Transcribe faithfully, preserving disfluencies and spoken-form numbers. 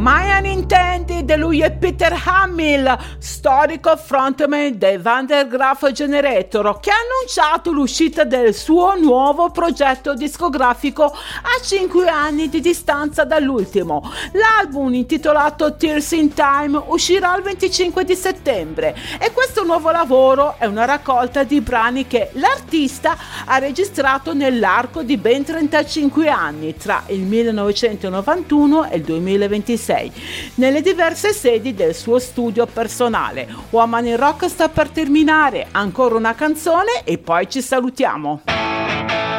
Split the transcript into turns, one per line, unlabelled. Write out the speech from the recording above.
My Unintended, lui è Peter Hamill, storico frontman dei Van der Graaf Generator, che ha annunciato l'uscita del suo nuovo progetto discografico a cinque anni di distanza dall'ultimo. L'album, intitolato Tears in Time, uscirà il venticinque di settembre e questo nuovo lavoro è una raccolta di brani che l'artista ha registrato nell'arco di ben trentacinque anni, tra il millenovecentonovantuno e il duemilaventisei, nelle diverse sedi del suo studio personale. Woman in Rock sta per terminare, ancora una canzone e poi ci salutiamo.